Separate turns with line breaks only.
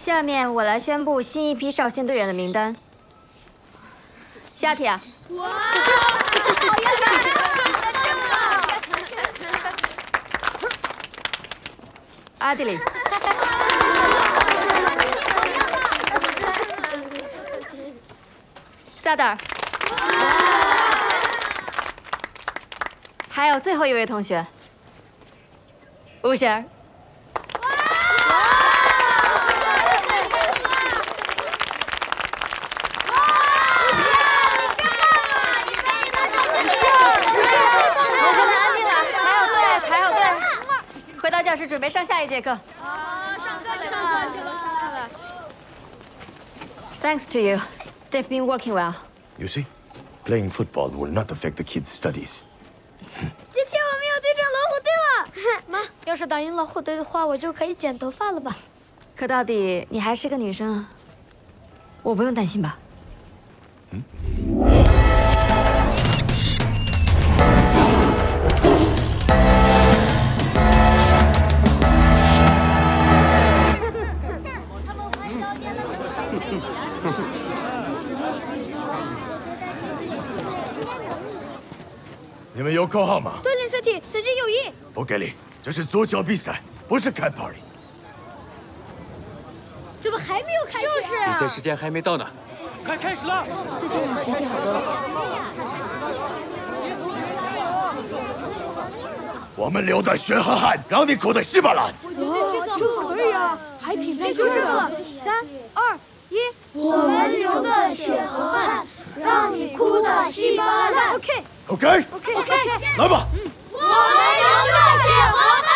下面我来宣布新一批少先队员的名单。夏铁，哇，阿迪里，萨德尔，还有最后一位同学，乌雪儿。 回到教室，准备上下一节课。
上课了。
Thanks to you, they've been working well.
You see, playing football will not affect the kids' studies.
今天我们要对阵老虎队了。妈，要是打赢老虎队的话，我就可以剪头发了吧？
可到底你还是个女生啊，我不用担心吧？嗯。
你们有口号吗？
锻炼身体，持之有益。
不给力，这是足球比赛，不是开 party。
怎么还没有开始？就是啊，
比赛时间还没到呢，快开始了！
最近我学习好多了。
我们流的血和汗，让你哭得稀巴烂。
这可以啊，还挺耐就这个。3、2、1，我们流的血和汗，让你哭得稀巴烂。OK。
OK，
OK，
来吧。
我们流的血和汗。